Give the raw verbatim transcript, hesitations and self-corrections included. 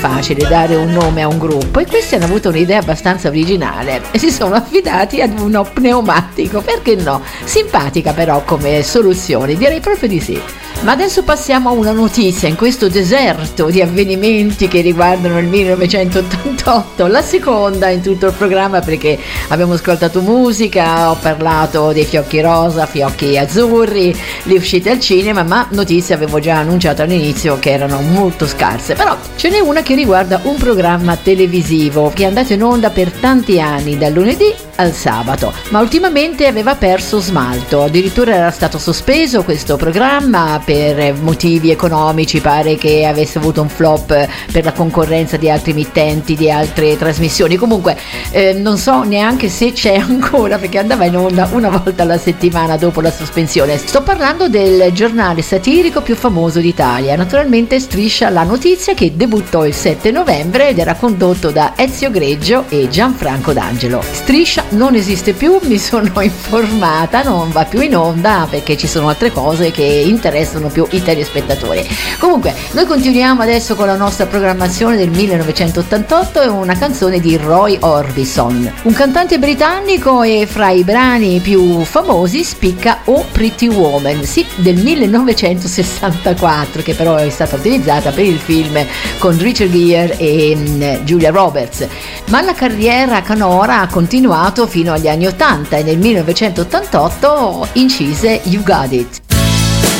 facile dare un nome a un gruppo e questi hanno avuto un'idea abbastanza originale e si sono affidati ad uno pneumatico, perché no? Simpatica però come soluzione, direi proprio di sì. Ma adesso passiamo a una notizia in questo deserto di avvenimenti che riguardano il millenovecentottantotto, la seconda in tutto il programma, perché abbiamo ascoltato musica, ho parlato dei fiocchi rosa, fiocchi azzurri, le uscite al cinema, ma notizie avevo già annunciato all'inizio che erano molto scarse. Però ce n'è una che riguarda un programma televisivo che è andato in onda per tanti anni, dal lunedì al sabato, ma ultimamente aveva perso smalto, addirittura era stato sospeso questo programma per motivi economici, pare che avesse avuto un flop per la concorrenza di altri emittenti, di altre trasmissioni. Comunque eh, non so neanche se c'è ancora, perché andava in onda una volta alla settimana dopo la sospensione. Sto parlando del giornale satirico più famoso d'Italia, naturalmente Striscia la Notizia, che debuttò il sette novembre ed era condotto da Ezio Greggio e Gianfranco D'Angelo. Striscia non esiste più, mi sono informata, non va più in onda perché ci sono altre cose che interessano più i telespettatori. Comunque noi continuiamo adesso con la nostra programmazione del millenovecentottantotto e una canzone di Roy Orbison, un cantante britannico, e fra i brani più famosi spicca Oh Pretty Woman, sì, del millenovecentosessantaquattro, che però è stata utilizzata per il film con Richard Gere e um, Julia Roberts. Ma la carriera canora ha continuato fino agli anni ottanta e nel millenovecentottantotto incise You Got It.